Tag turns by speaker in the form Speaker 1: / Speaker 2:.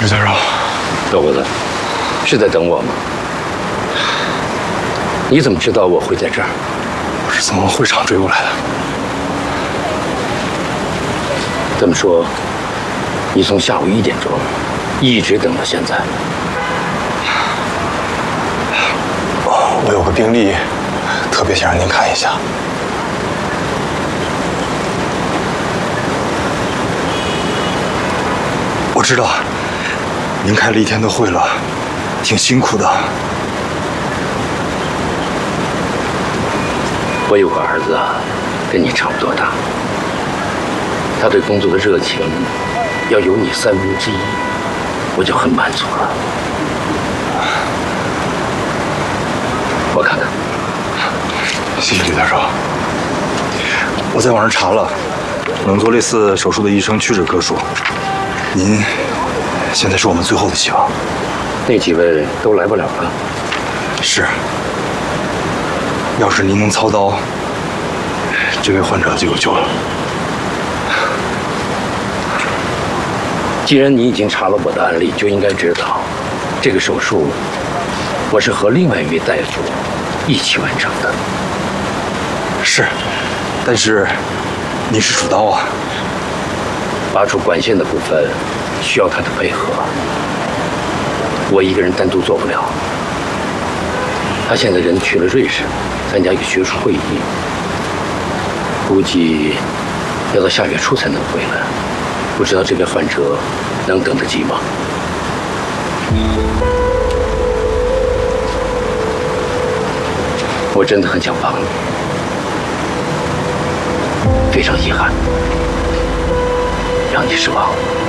Speaker 1: 吕教授，
Speaker 2: 小伙子，是在等我吗？你怎么知道我会在这儿？
Speaker 1: 我是从会场追过来的。
Speaker 2: 这么说，你从下午1点钟一直等到现在？
Speaker 1: 我有个病历，特别想让您看一下。我知道您开了1天的会了，挺辛苦的。
Speaker 2: 我有个儿子，跟你差不多大，他对工作的热情要有你1/3，我就很满足了。我看看。
Speaker 1: 谢谢吕教授。我在网上查了，能做类似手术的医生屈指可数。您现在是我们最后的希望。
Speaker 2: 那几位都来不了了。
Speaker 1: 是。要是您能操刀，这位患者就有救了。
Speaker 2: 既然你已经查了我的案例，就应该知道，这个手术我是和另外一位大夫一起完成的。
Speaker 1: 是，但是你是主刀啊。
Speaker 2: 拔出管线的部分需要他的配合，我一个人单独做不了。他现在人去了瑞士，参加一个学术会议，估计要到下月初才能回来。不知道这位患者能等得及吗？我真的很想帮你，非常遗憾让你失望了。